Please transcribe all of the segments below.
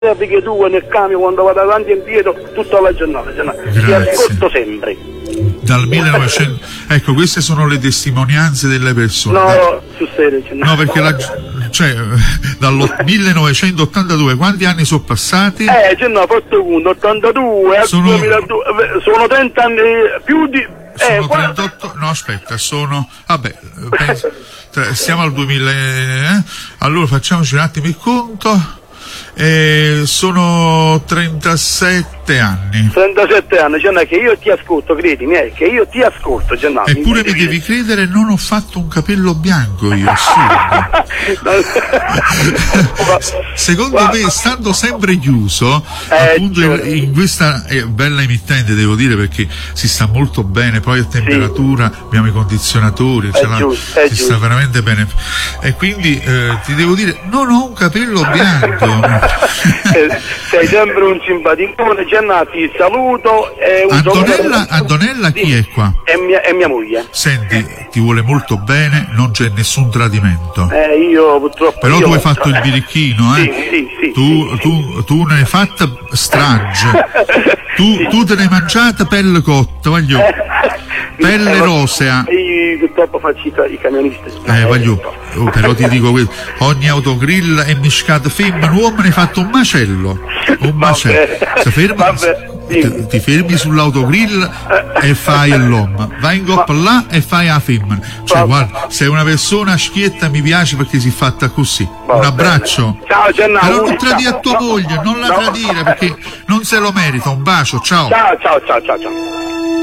Perché tu nel camion quando vado avanti e indietro tutta la giornata ti ascolto sempre dal 1900. Ecco, queste sono le testimonianze delle persone. Sul serio no, perché dal 1982 quanti anni sono passati? Fatto conto, 82 al 2002 sono 30 anni più di sono 38. No, aspetta, siamo al 2000, allora facciamoci un attimo il conto. Sono 37 anni. 37 anni, Gianna, che io ti ascolto, credimi, che io ti ascolto, Gianna. Eppure mi devi credere, non ho fatto un capello bianco io. Secondo me, stando sempre chiuso, appunto in questa bella emittente, devo dire, perché si sta molto bene, poi a temperatura abbiamo i condizionatori, si sta veramente bene. E quindi ti devo dire, non ho un capello bianco. Sei sempre un simpaticone, Gianna, ti saluto. Antonella chi è qua? È mia moglie. Senti, ti vuole molto bene, non c'è nessun tradimento. Io purtroppo. Però tu hai fatto il birichino, Sì. Tu ne hai fatta strage. Tu te ne hai mangiata pelle cotta, voglio. Pelle rosea. Io purtroppo faccio i camionisti. Però ti dico questo, ogni autogrill è miscato femmina, uomo ne hai fatto un macello. Ti fermi sull'autogrill e fai l'uomo, vai in coppa là e fai la femmina. Cioè, guarda, sei una persona schietta, mi piace perché si è fatta così. Un abbraccio. Ciao Gianna. Però non tradire a tua moglie, non la tradire perché non se lo merita. Un bacio, ciao. Ciao.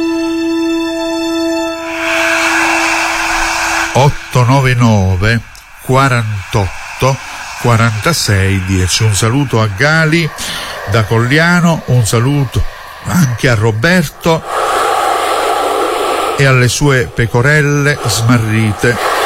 899 48 46 10. Un saluto a Gali da Cogliano, un saluto anche a Roberto e alle sue pecorelle smarrite